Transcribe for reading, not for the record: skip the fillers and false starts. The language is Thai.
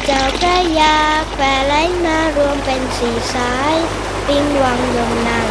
เจ้าพระยาแควไหลมารวมเป็นสี่สายปิงวังยมนาง